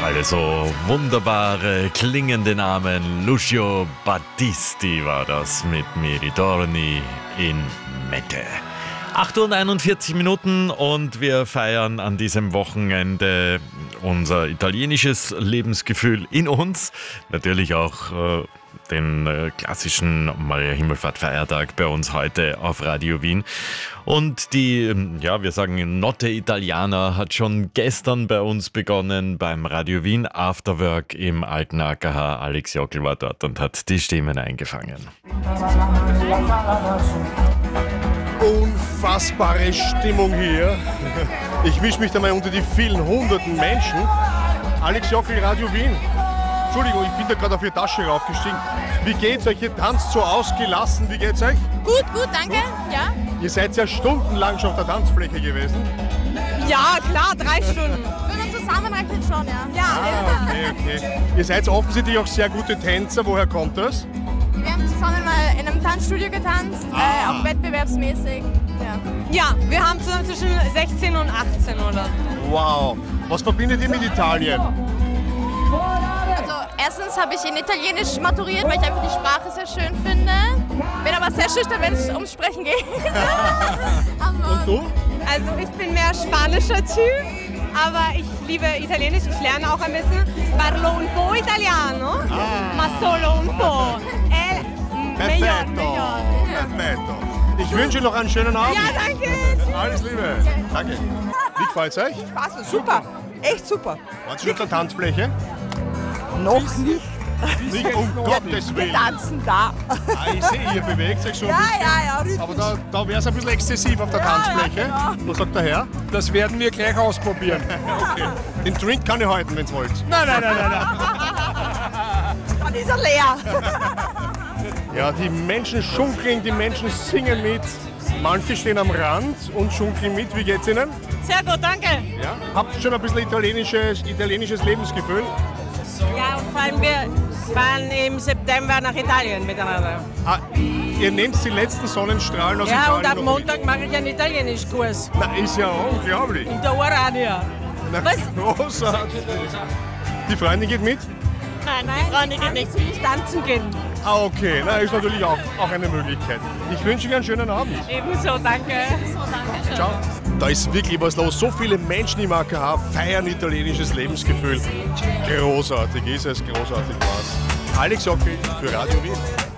Alle so wunderbare, klingende Namen. Lucio Battisti war das mit Mi ritorni in Mette. 8:41 und wir feiern an diesem Wochenende unser italienisches Lebensgefühl in uns. Natürlich auch den klassischen Maria-Himmelfahrt-Feiertag bei uns heute auf Radio Wien. Und die, wir sagen Notte Italiana hat schon gestern bei uns begonnen beim Radio Wien Afterwork im alten AKH. Alex Jockel war dort und hat die Stimmen eingefangen. Unfassbare Stimmung hier. Ich mische mich da mal unter die vielen hunderten Menschen. Alex Jockel, Radio Wien. Entschuldigung, ich bin da gerade auf Ihre Tasche raufgestiegen. Wie geht's euch? Ihr tanzt so ausgelassen. Wie geht's euch? Gut, danke. Ja. Ihr seid ja stundenlang schon auf der Tanzfläche gewesen. Ja, klar, 3 Stunden. Wenn man zusammenrechnet schon, ja. Okay. Ihr seid offensichtlich auch sehr gute Tänzer. Woher kommt das? Wir haben zusammen mal in einem Tanzstudio getanzt, auch wettbewerbsmäßig. Ja, wir haben zusammen zwischen 16 und 18, oder? Wow. Was verbindet ihr mit Italien? Also erstens habe ich in Italienisch maturiert, weil ich einfach die Sprache sehr schön finde. Bin aber sehr schüchtern, wenn es ums Sprechen geht. Und du? Also ich bin mehr spanischer Typ, aber ich liebe Italienisch. Ich lerne auch ein bisschen. Parlo un po' italiano, ma solo un po'. Perfetto. Ich wünsche noch einen schönen Abend. Ja, danke. Alles Liebe. Danke. Wie gefällt's euch? Spaß, super. Echt super. Wart ihr schon auf der Tanzfläche? Noch nicht. Nicht um Gottes Wir Willen. tanzen da. Ich sehe, ihr bewegt euch schon ein bisschen. Ja, rhythmisch. Aber da wäre es ein bisschen exzessiv auf der Tanzfläche. Ja, Was sagt der Herr? Das werden wir gleich ausprobieren. Okay. Den Drink kann ich halten, wenn ihr wollt. Nein. Dann ist er leer. Ja, die Menschen schunkeln, die Menschen singen mit. Manche stehen am Rand und schunkeln mit. Wie geht's Ihnen? Sehr gut, danke. Ja? Habt ihr schon ein bisschen italienisches Lebensgefühl? Ja, und vor allem wir fahren im September nach Italien miteinander. Ihr nehmt die letzten Sonnenstrahlen aus Ja, Italien und ab noch Montag mache ich einen Italienischkurs. mit? Na, ist ja unglaublich. In der Urania. Na, Was? großartig. Die Freundin geht mit? Nein, die Freunde geht nicht. Ich tanzen gehen. Okay, na, ist natürlich auch eine Möglichkeit. Ich wünsche Ihnen einen schönen Abend. Ebenso, danke. Ciao. Da ist wirklich was los. So viele Menschen im AKH feiern italienisches Lebensgefühl. Großartig ist es, großartig war's. Alex Jockel für Radio Wien.